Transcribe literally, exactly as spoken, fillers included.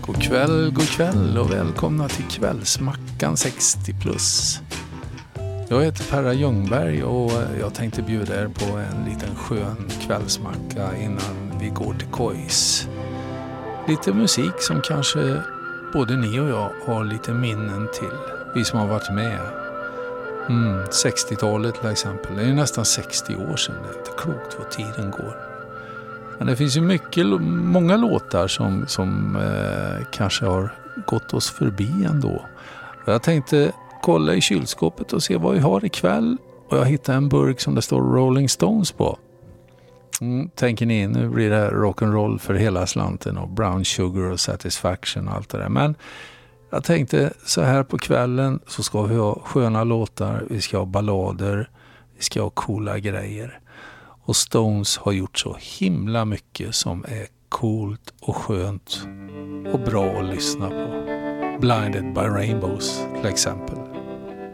God kväll, god kväll och välkomna till Kvällsmackan sextio plus. Jag heter Perra Ljungberg och jag tänkte bjuda er på en liten skön kvällsmacka innan vi går till kojs. Lite musik som kanske både ni och jag har lite minnen till. Vi som har varit med. Mm, sextiotalet till exempel. Det är nästan sextio år sedan. Det är inte klokt vad tiden går. Men det finns ju mycket, många låtar som, som eh, kanske har gått oss förbi ändå. Och jag tänkte kolla i kylskåpet och se vad vi har ikväll. Och jag hittade en burk som det står Rolling Stones på. Mm, tänker ni, nu blir det rock'n'roll för hela slanten och Brown Sugar och Satisfaction och allt det där. Men jag tänkte så här på kvällen så ska vi ha sköna låtar, vi ska ha ballader, vi ska ha coola grejer. Och Stones har gjort så himla mycket som är coolt och skönt och bra att lyssna på. Blinded by Rainbows till exempel.